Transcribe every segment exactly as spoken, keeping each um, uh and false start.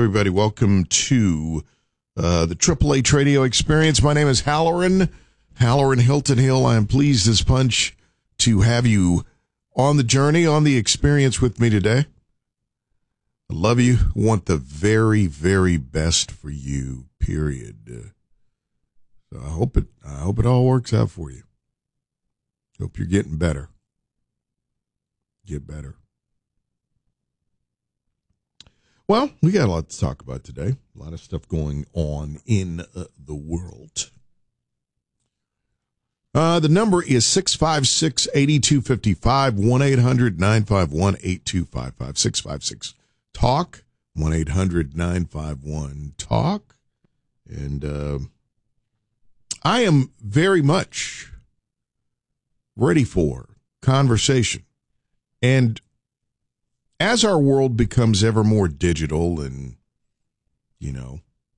everybody. Welcome to uh, the Triple H Radio Experience. My name is Halloran, Halloran Hilton Hill. I am pleased as punch to have you on the journey, on the experience with me today. I love you. I want the very, very best for you, period. Uh, so I hope it, I hope it all works out for you. Hope you're getting better. Get better. Well, we got a lot to talk about today. A lot of stuff going on in uh, the world. Uh, the number is six five six, eight two five five, one eight hundred, nine five one, eight two five five, six five six, talk, one eight hundred, nine five one, talk. And uh, I am very much ready for conversation. And as our world becomes ever more digital and, you know,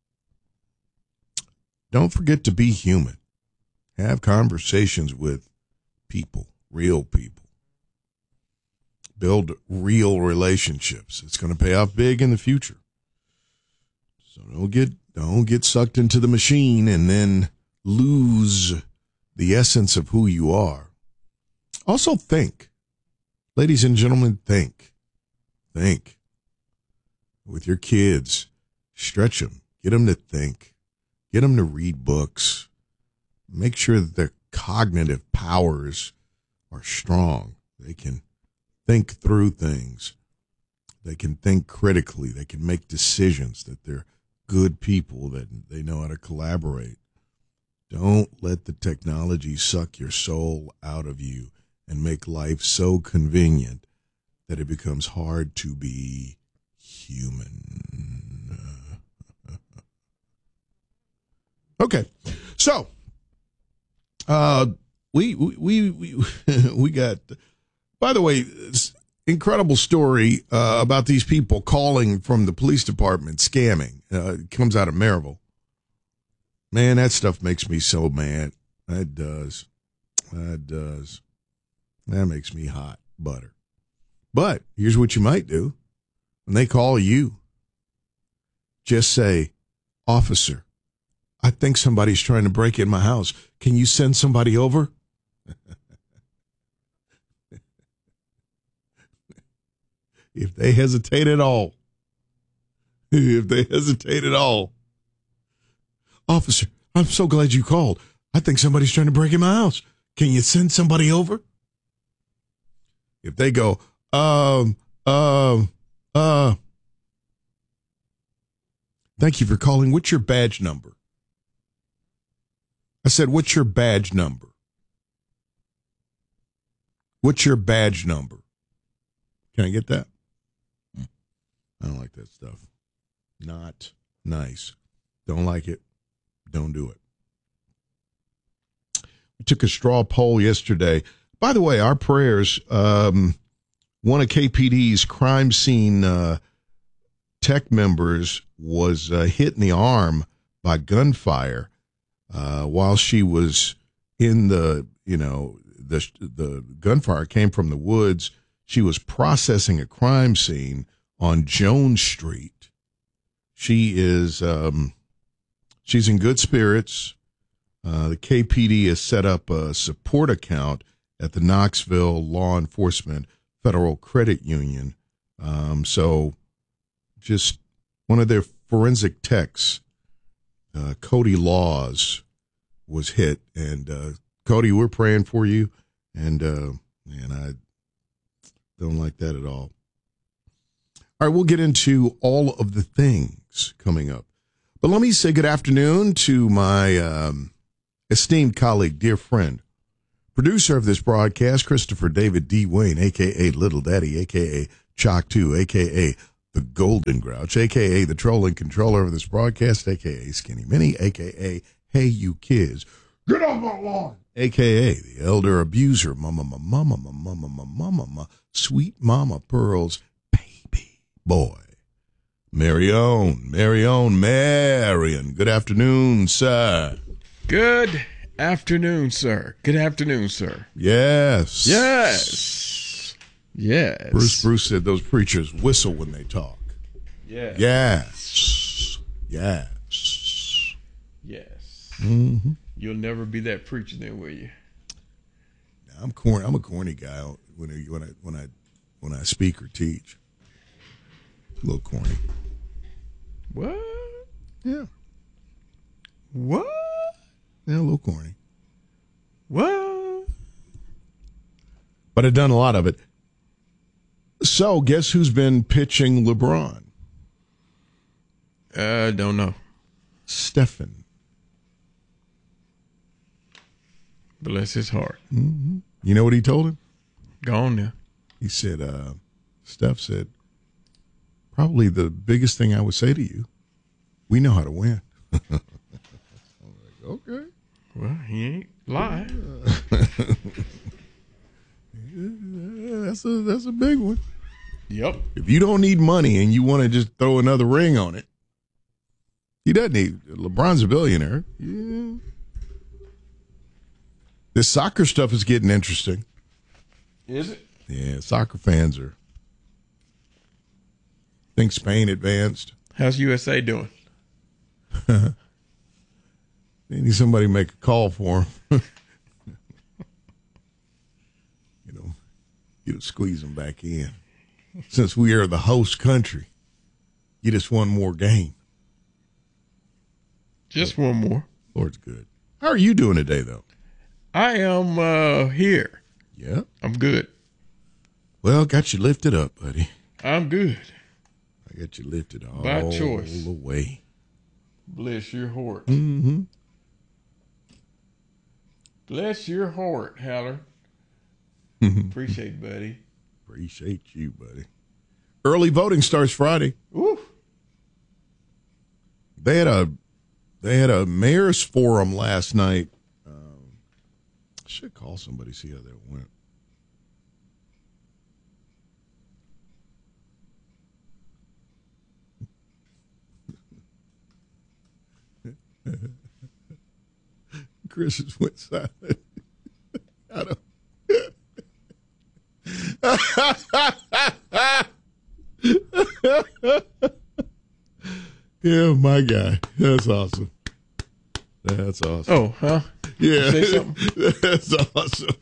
don't forget to be human. Have conversations with people, real people. Build real relationships. It's going to pay off big in the future. So don't get, don't get sucked into the machine and then lose the essence of who you are. Also think. Ladies and gentlemen, think. Think. With your kids, stretch them. Get them to think. Get them to read books. Make sure that their cognitive powers are strong. They can think through things. They can think critically. They can make decisions, that they're good people, that they know how to collaborate. Don't let the technology suck your soul out of you and make life so convenient that it becomes hard to be human. Okay, so uh, we we we we got. By the way, this incredible story uh, about these people calling from the police department scamming. Uh, it comes out of Maryville. Man, that stuff makes me so mad. That does. That does. That makes me hot butter. But here's what you might do. When they call you, just say, "Officer, I think somebody's trying to break in my house. Can you send somebody over?" If they hesitate at all, if they hesitate at all, "Officer, I'm so glad you called. I think somebody's trying to break in my house. Can you send somebody over?" If they go, um, um, uh, "Thank you for calling. What's your badge number?" I said, "What's your badge number? What's your badge number?" Can I get that? I don't like that stuff. Not nice. Don't like it. Don't do it. We took a straw poll yesterday. By the way, our prayers, um, one of K P D's crime scene uh, tech members was uh, hit in the arm by gunfire uh, while she was in the, you know, the the gunfire came from the woods. She was processing a crime scene on Jones Street. She is, um, she's in good spirits. Uh, the K P D has set up a support account at the Knoxville Law Enforcement Federal Credit Union. Um, so just one of their forensic techs, uh, Cody Laws, was hit. And uh, Cody, we're praying for you. And, uh, man, I don't like that at all. All right, we'll get into all of the things coming up. But let me say good afternoon to my um, esteemed colleague, dear friend, producer of this broadcast, Christopher David D. Wayne, a k a. Little Daddy, a k a. Chalk two, a k a the Golden Grouch, a k a the trolling controller of this broadcast, a k a. Skinny Minnie, a k a. Hey, you kids, get off my lawn, a k a the elder abuser, mama, mama, mama, mama, mama, mama, mama, sweet mama Pearl's baby boy, Marion, Marion, Marion. Good afternoon, sir. Good afternoon, sir. Good afternoon, sir. Yes. Yes. Yes. Bruce Bruce said those preachers whistle when they talk. Yes. Yes. Yes. Yes. Mm-hmm. You'll never be that preacher then, will you? I'm corny. I'm a corny guy when I, when I when I when I speak or teach. A little corny. What? Yeah. What? Yeah, a little corny. What? But I've done a lot of it. So, guess who's been pitching LeBron? I uh, don't know. Stephen. Bless his heart. Mm-hmm. You know what he told him? Go on now. He said, uh, Steph said, probably the biggest thing I would say to you, we know how to win. I'm like, okay. Well, he ain't lying. that's, a, that's a big one. Yep. If you don't need money and you want to just throw another ring on it, he doesn't need. LeBron's a billionaire. Yeah. This soccer stuff is getting interesting. Is it? Yeah, soccer fans are. I think Spain advanced. How's U S A doing? They need somebody to make a call for them. you know, you know, squeeze them back in. Since we are the host country, get us one more game. Just one more. Lord's good. How are you doing today, though? I am uh, here. Yeah. I'm good. Well, got you lifted up, buddy. I'm good. I got you lifted all By choice. the way. Bless your heart. Mm-hmm. Bless your heart, Haller. Appreciate it, buddy. Appreciate you, buddy. Early voting starts Friday. Ooh. They had a they had a mayor's forum last night. Um, I should call somebody, see how that went. Chris just went silent. I don't. Yeah, my guy. That's awesome. That's awesome. Oh, huh? Yeah. Say something. That's awesome.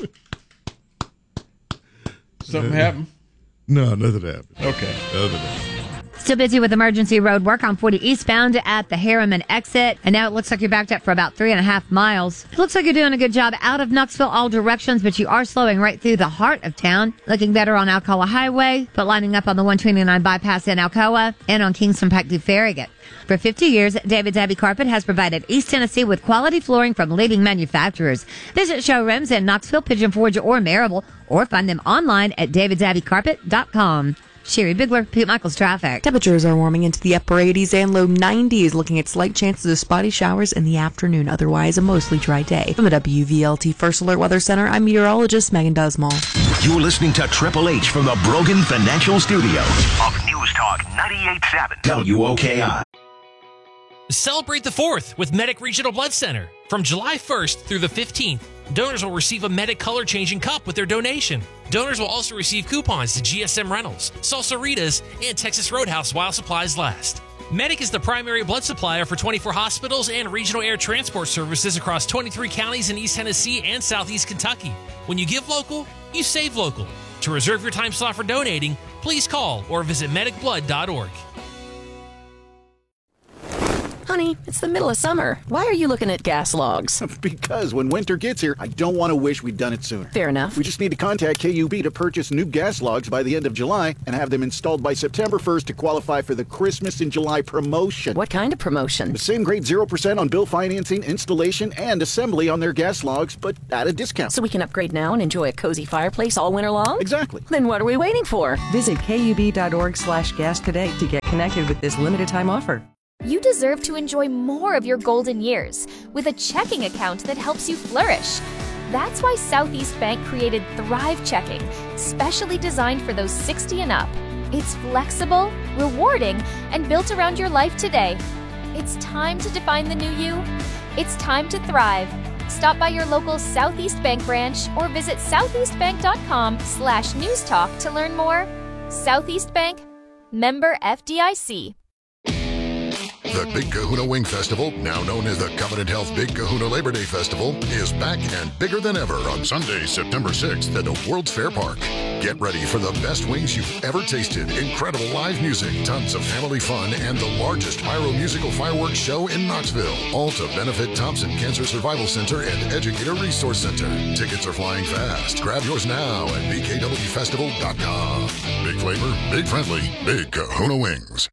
Something happened? No, nothing happened. Okay. Nothing happened. Still busy with emergency road work on forty eastbound at the Harriman exit. And now it looks like you're backed up for about three and a half miles. It looks like you're doing a good job out of Knoxville all directions, but you are slowing right through the heart of town. Looking better on Alcoa Highway, but lining up on the one twenty-nine bypass in Alcoa and on Kingston Pike through Farragut. For fifty years, David's Abbey Carpet has provided East Tennessee with quality flooring from leading manufacturers. Visit showrooms in Knoxville, Pigeon Forge, or Marable, or find them online at davids abbey carpet dot com. Sherry Bigler, Pete Michaels Traffic. Temperatures are warming into the upper eighties and low nineties, looking at slight chances of spotty showers in the afternoon. Otherwise, a mostly dry day. From the W V L T First Alert Weather Center, I'm meteorologist Megan Dusmal. You're listening to Triple H from the Brogan Financial Studio of News Talk ninety-eight point seven W O K I. Celebrate the fourth with Medic Regional Blood Center. From July first through the fifteenth, donors will receive a Medic color-changing cup with their donation. Donors will also receive coupons to G S M Rentals, Salsaritas, and Texas Roadhouse while supplies last. Medic is the primary blood supplier for twenty-four hospitals and regional air transport services across twenty-three counties in East Tennessee and Southeast Kentucky. When you give local, you save local. To reserve your time slot for donating, please call or visit medic blood dot org. Honey, it's the middle of summer. Why are you looking at gas logs? Because when winter gets here, I don't want to wish we'd done it sooner. Fair enough. We just need to contact K U B to purchase new gas logs by the end of July and have them installed by September first to qualify for the Christmas in July promotion. What kind of promotion? The same great zero percent on bill financing, installation, and assembly on their gas logs, but at a discount. So we can upgrade now and enjoy a cozy fireplace all winter long? Exactly. Then what are we waiting for? Visit kub.org slash gas today to get connected with this limited time offer. You deserve to enjoy more of your golden years with a checking account that helps you flourish. That's why Southeast Bank created Thrive Checking, specially designed for those sixty and up. It's flexible, rewarding, and built around your life today. It's time to define the new you. It's time to thrive. Stop by your local Southeast Bank branch or visit southeastbank.com slash newstalk to learn more. Southeast Bank, Member F D I C. The Big Kahuna Wing Festival, now known as the Covenant Health Big Kahuna Labor Day Festival, is back and bigger than ever on Sunday, September sixth at the World's Fair Park. Get ready for the best wings you've ever tasted, incredible live music, tons of family fun, and the largest pyro musical fireworks show in Knoxville. All to benefit Thompson Cancer Survival Center and Educator Resource Center. Tickets are flying fast. Grab yours now at b k w festival dot com. Big flavor, big friendly, Big Kahuna Wings.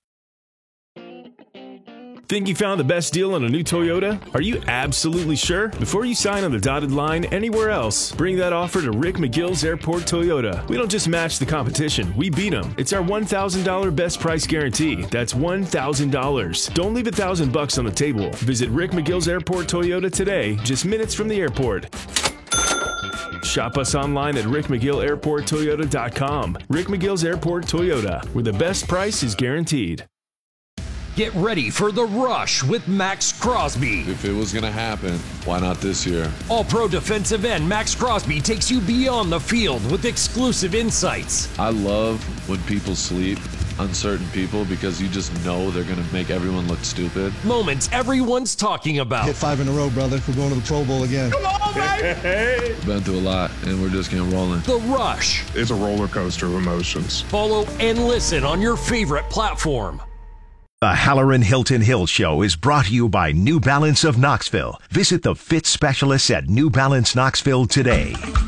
Think you found the best deal on a new Toyota? Are you absolutely sure? Before you sign on the dotted line anywhere else, bring that offer to Rick McGill's Airport Toyota. We don't just match the competition, we beat them. It's our one thousand dollars best price guarantee. That's one thousand dollars. Don't leave a thousand bucks on the table. Visit Rick McGill's Airport Toyota today, just minutes from the airport. Shop us online at rick mcgill airport toyota dot com. Rick McGill's Airport Toyota, where the best price is guaranteed. Get ready for the rush with Max Crosby. If it was going to happen, why not this year? All-pro defensive end Max Crosby takes you beyond the field with exclusive insights. I love when people sleep, uncertain people, because you just know they're going to make everyone look stupid. Moments everyone's talking about. Hit five in a row, brother. We're going to the Pro Bowl again. Come on, baby! Been through a lot, and we're just getting rolling. The Rush. It's a roller coaster of emotions. Follow and listen on your favorite platform. The Halloran Hilton Hill Show is brought to you by New Balance of Knoxville. Visit the fit specialists at New Balance Knoxville today.